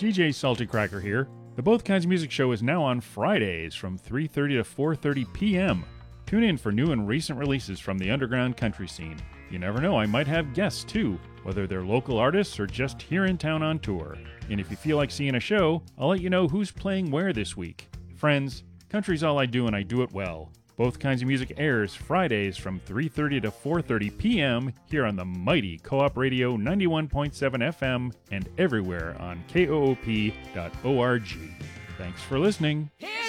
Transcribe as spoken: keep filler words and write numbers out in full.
D J Salty Cracker here. The Both Kinds of Music show is now on Fridays from three thirty to four thirty p.m. Tune in for new and recent releases from the underground country scene. You never know, I might have guests too, whether they're local artists or just here in town on tour. And if you feel like seeing a show, I'll let you know who's playing where this week. Friends, country's all I do and I do it well. Both Kinds of Music airs Fridays from three thirty to four thirty p.m. here on the mighty Co-op Radio ninety-one point seven F M and everywhere on K O O P dot org. Thanks for listening. Here